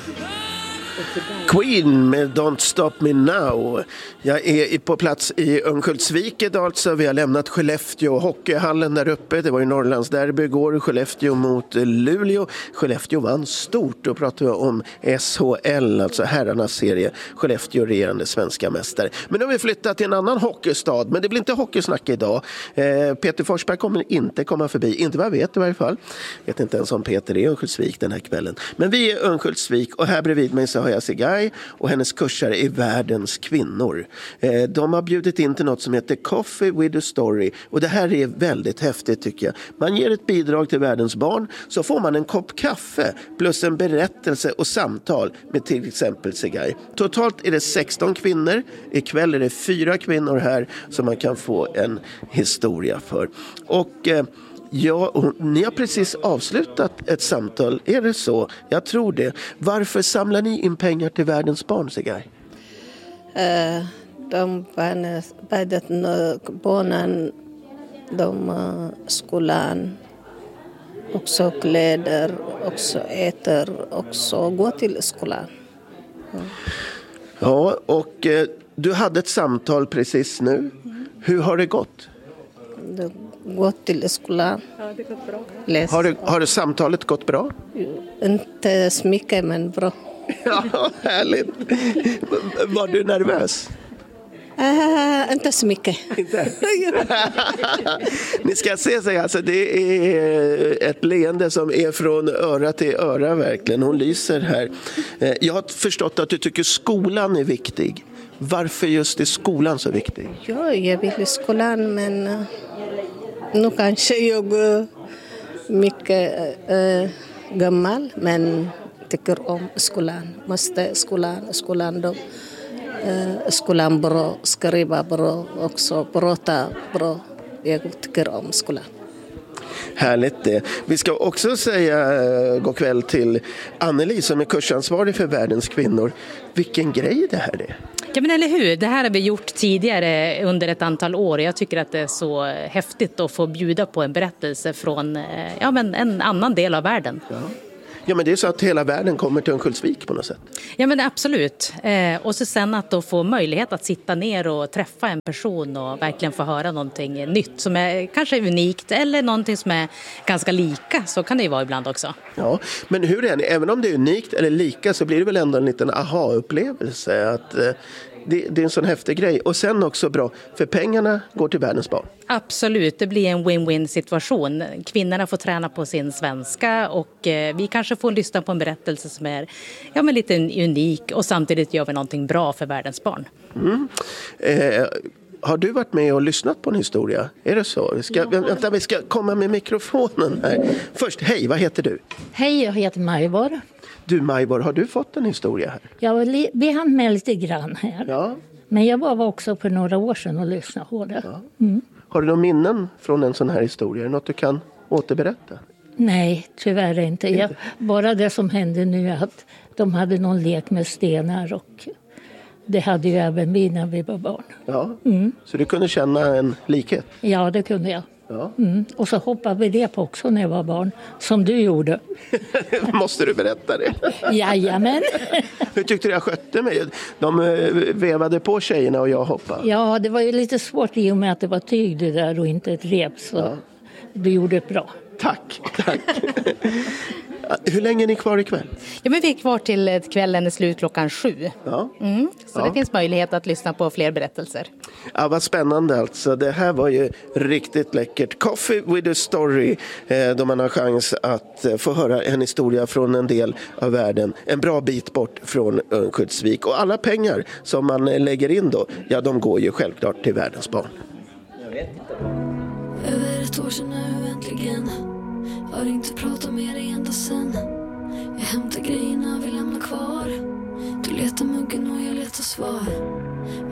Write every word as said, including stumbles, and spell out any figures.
Queen med Don't Stop Me Now. Jag är på plats i Örnsköldsvik idag, alltså. Vi har lämnat Skellefteå, hockeyhallen där uppe. Det var ju Norrlandsderby igår, Skellefteå mot Luleå. Skellefteå vann stort. Då pratar vi om S H L, alltså herrarnas serie. Skellefteå regerande svenska mästare. Men nu har vi flyttat till en annan hockeystad. Men det blir inte hockeysnack idag. Eh, Peter Forsberg kommer inte komma förbi. Inte vad jag vet i varje fall. Jag vet inte ens om Peter är i Örnsköldsvik den här kvällen. Men vi är Örnsköldsvik och här bredvid mig så har jag Segai och hennes kursare är Världens kvinnor. Eh, de har bjudit in till något som heter Coffee with a Story. Och det här är väldigt häftigt tycker jag. Man ger ett bidrag till världens barn så får man en kopp kaffe plus en berättelse och samtal med till exempel Segai. Totalt är det sexton kvinnor. Ikväll är det fyra kvinnor här som man kan få en historia för. Och... Eh, Ja, och ni har precis avslutat ett samtal, är det så? Jag tror det. Varför samlar ni in pengar till världens barn, Segai? Uh, de barnen, de uh, skolan, också kläder, också äter, också går till skolan. Mm. Ja, och eh, du hade ett samtal precis nu. Mm. Hur har det gått? Det gått till skolan. Ja, det gått bra. Läs. Har, det, har det samtalet gått bra? Inte så mycket, men bra. Ja, härligt. Var du nervös? Uh, inte så mycket. Inte? Ni ska se sig, alltså, det är ett leende som är från öra till öra verkligen. Hon lyser här. Jag har förstått att du tycker skolan är viktig. Varför just är skolan så viktig? Ja, jag vill i skolan, men uh, nu kanske jag är uh, mycket uh, gammal, men tycker om skolan. Måste skolan, skolan då. Uh, skolan bra, skriva bra, också prata bra. Jag tycker om skolan. Härligt det. Vi ska också säga uh, god kväll till Anneli som är kursansvarig för Världens kvinnor. Vilken grej det här är. Ja, men eller hur? Det här har vi gjort tidigare under ett antal år. Jag tycker att det är så häftigt att få bjuda på en berättelse från ja, men en annan del av världen. Ja. Ja, men det är så att hela världen kommer till Örnsköldsvik på något sätt. Ja, men absolut. Eh, och så sen att då få möjlighet att sitta ner och träffa en person och verkligen få höra någonting nytt som är kanske unikt eller någonting som är ganska lika. Så kan det ju vara ibland också. Ja, men hur är det? Även om det är unikt eller lika så blir det väl ändå en liten aha-upplevelse att eh, det, det är en sån häftig grej. Och sen också bra, för pengarna går till världens barn. Absolut, det blir en win-win situation. Kvinnorna får träna på sin svenska och eh, vi kanske får lyssna på en berättelse som är ja, men lite unik och samtidigt gör vi någonting bra för världens barn. Mm. Eh, har du varit med och lyssnat på en historia? Är det så? Vi ska, ja. vänta, vi ska komma med mikrofonen här. Först, hej, vad heter du? Hej, jag heter Majvor. Du Majvor, har du fått en historia här? Jag li- vi hann med lite grann här. Ja. Men jag var också för några år sedan och lyssnade på det. Ja. Mm. Har du några minnen från en sån här historia? Är det något du kan återberätta? Nej, tyvärr inte. Jag, bara det som hände nu är att de hade någon lek med stenar och det hade ju även vi när vi var barn. Ja, mm. Så du kunde känna en likhet? Ja, det kunde jag. Ja. Mm. Och så hoppade vi det på också när jag var barn, som du gjorde. Måste du berätta det? Jajamän. Hur tyckte du jag skötte mig? De vevade på tjejerna och jag hoppade. Ja, det var ju lite svårt i och med att det var tyg det där och inte ett rep. Så ja. Du gjorde det bra. Tack, tack. Hur länge är ni kvar ikväll? Ja, men vi är kvar till kvällen är slut klockan sju. Ja. Mm, så ja. Det finns möjlighet att lyssna på fler berättelser. Ja, vad spännande alltså. Det här var ju riktigt läckert. Coffee with a Story. Eh, då man har chans att eh, få höra en historia från en del av världen. En bra bit bort från Örnsköldsvik. Och alla pengar som man lägger in då, ja de går ju självklart till världens barn. Jag vet inte. Över ett år sedan nu äntligen. Har inte pratat med dig ända sen. Jag hämtar grejerna, vi lämnar kvar. Du letar muggen och jag letar svar.